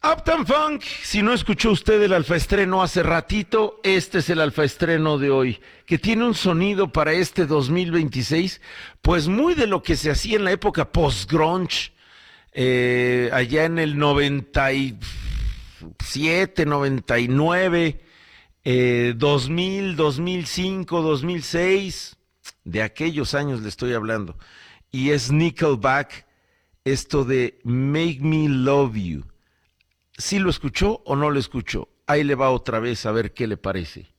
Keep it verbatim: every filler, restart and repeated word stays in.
Uptown Funk, si no escuchó usted el alfaestreno hace ratito, este es el alfaestreno de hoy, que tiene un sonido para este dos mil veintiséis, pues muy de lo que se hacía en la época post-grunge, eh, allá en el noventa y siete, noventa y nueve, eh, dos mil, dos mil cinco, dos mil seis, de aquellos años le estoy hablando, y es Nickelback, esto de Make Me Love You. ¿Sí lo escuchó o no lo escuchó? Ahí le va otra vez a ver qué le parece.